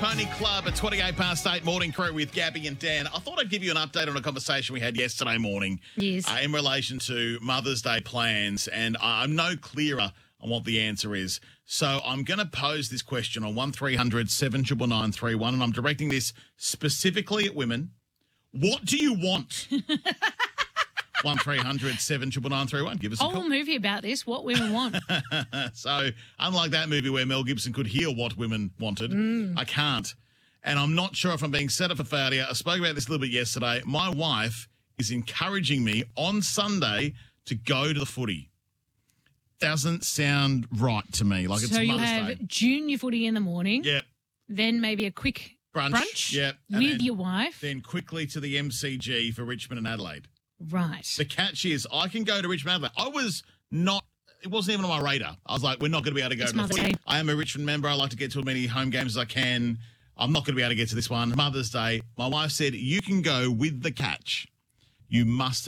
Pony Club at 28 past 8 morning crew with Gabby and Dan. I thought I'd give you an update on a conversation we had yesterday morning. Yes. In relation to Mother's Day plans, and I'm no clearer on what the answer is. So I'm going to pose this question on 1300 799 and I'm directing this specifically at women. What do you want? 1300 799 Give us a Whole call. movie about this, what women want. So, unlike that movie where Mel Gibson could hear what women wanted, I can't. And I'm not sure if I'm being set up for failure. I spoke about this a little bit yesterday. My wife is encouraging me on Sunday to go to the footy. Doesn't sound right to me. Like it's So you Mother's have Day. junior footy in the morning, Yeah. then maybe a quick brunch Yeah. And with then- your wife. Then quickly to the MCG for Richmond and Adelaide. Right. The catch is I can go to Richmond and Adelaide. It wasn't even on my radar. I was like, we're not going to be able to go It's to the Mother's footy. Day. I am a Richmond member. I like to get to as many home games as I can. I'm not going to be able to get to this one. Mother's Day. My wife said, you can go with the catch. You must